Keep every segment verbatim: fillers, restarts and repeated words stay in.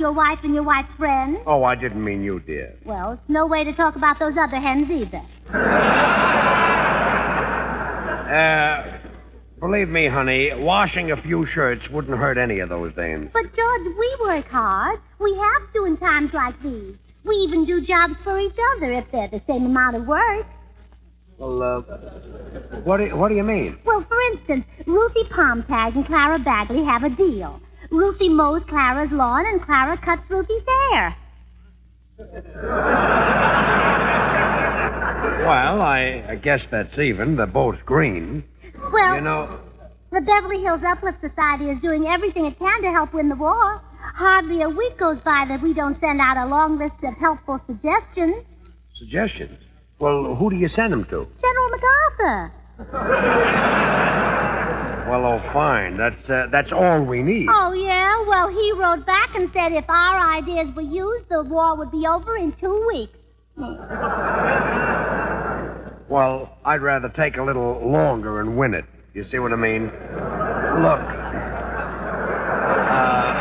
your wife and your wife's friends? Oh, I didn't mean you, dear. Well, it's no way to talk about those other hens either. Uh, believe me, honey, washing a few shirts wouldn't hurt any of those dames. But, George, we work hard. We have to in times like these. We even do jobs for each other if they're the same amount of work. Well, uh, what do you, what do you mean? Well, for instance, Ruthie Palmtag and Clara Bagley have a deal. Ruthie mows Clara's lawn and Clara cuts Ruthie's hair. Well, I, I guess that's even. They're both green. Well, You know... the Beverly Hills Uplift Society is doing everything it can to help win the war. Hardly a week goes by that we don't send out a long list of helpful suggestions. Suggestions? Well, who do you send them to? General MacArthur. Well, oh, fine. That's uh, that's all we need. Oh, yeah? Well, he wrote back and said if our ideas were used, the war would be over in two weeks. Well, I'd rather take a little longer and win it. You see what I mean? Look. Uh,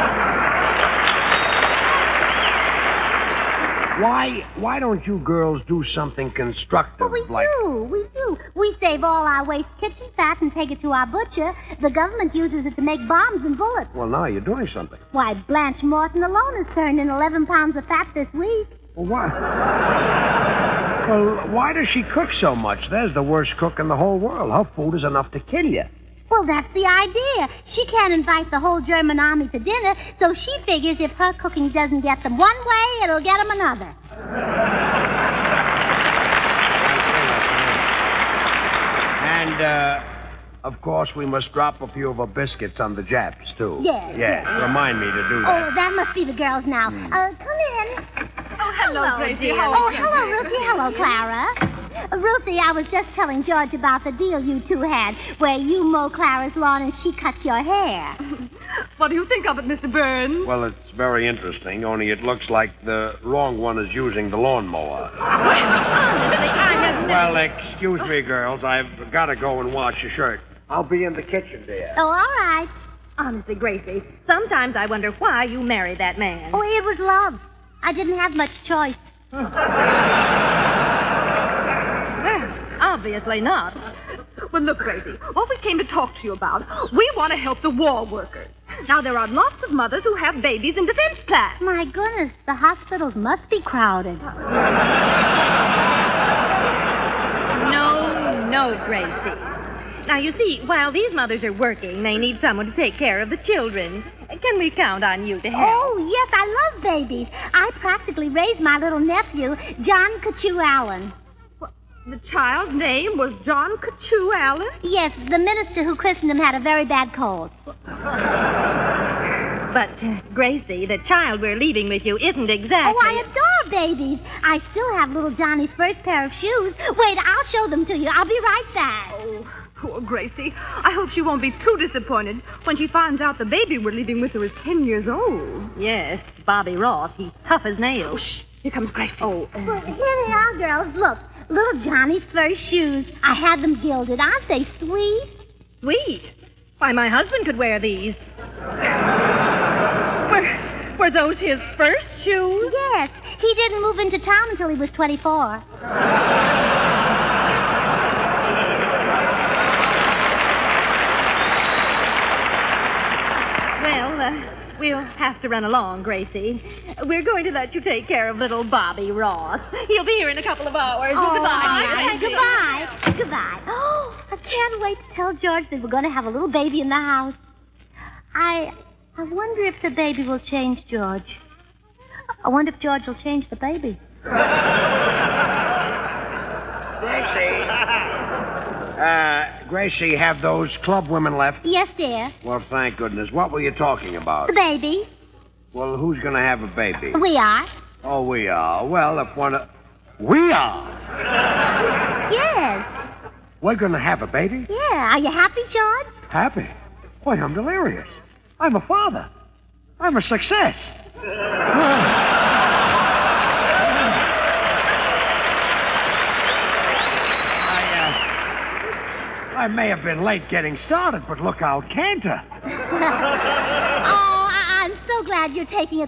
why why don't you girls do something constructive? Well, we like... do. We do. We save all our waste kitchen fat and take it to our butcher. The government uses it to make bombs and bullets. Well, now you're doing something. Why, Blanche Morton alone has turned in eleven pounds of fat this week. Well, why? Well, why does she cook so much? There's the worst cook in the whole world. Her food is enough to kill you. Well, that's the idea. She can't invite the whole German army to dinner, so she figures if her cooking doesn't get them one way, it'll get them another. And, uh, of course, we must drop a few of our biscuits on the Japs, too. Yes. Yes, remind me to do Oh, that. that must be the girls now. Hmm. Uh, come in. Oh, hello, Gracie. dear. How Oh, are you? hello, Ruthie. Hello, Clara. Uh, Ruthie, I was just telling George about the deal you two had, where you mow Clara's lawn and she cuts your hair. What do you think of it, Mister Burns? Well, it's very interesting, only it looks like the wrong one is using the lawnmower. Honestly, I have never... Well, excuse me, girls. I've got to go and wash a shirt. I'll be in the kitchen, dear. Oh, all right. Honestly, Gracie, sometimes I wonder why you married that man. Oh, it was love. I didn't have much choice. Well, obviously not. Well, look, Gracie, what we came to talk to you about, we want to help the war workers. Now, there are lots of mothers who have babies in defense class. My goodness, the hospitals must be crowded. No, no, Gracie. Now, you see, while these mothers are working, they need someone to take care of the children. Can we count on you to help? Oh, yes, I love babies. I practically raised my little nephew, John Cachu Allen. The child's name was John Cachu Allen? Yes, the minister who christened him had a very bad cold. But, uh, Gracie, the child we're leaving with you isn't exactly... Oh, I adore babies. I still have little Johnny's first pair of shoes. Wait, I'll show them to you. I'll be right back. Oh, poor Gracie. I hope she won't be too disappointed when she finds out the baby we're leaving with her is ten years old. Yes, Bobby Ross. He's tough as nails. Oh, shh. Here comes Gracie. Oh, uh... Well, here they are, girls. Look, little Johnny's first shoes. I had them gilded. Aren't they sweet? Sweet? Why, my husband could wear these. Were, were those his first shoes? Yes. He didn't move into town until he was twenty-four. Well, uh, we'll have to run along, Gracie. We're going to let you take care of little Bobby Ross. He'll be here in a couple of hours. Oh, goodbye. yeah, goodbye. Goodbye. Oh, I can't wait to tell George that we're going to have a little baby in the house. I I wonder if the baby will change George. I wonder if George will change the baby. Gracie. Uh, Gracie, have those club women left? Yes, dear. Well, thank goodness. What were you talking about? The baby. Well, who's going to have a baby? We are. Oh, we are. Well, if one of... We are? Yes. We're going to have a baby? Yeah. Are you happy, George? Happy? Why, I'm delirious. I'm a father. I'm a success. I may have been late getting started, but look out, canter. Oh, I- I'm so glad you're taking a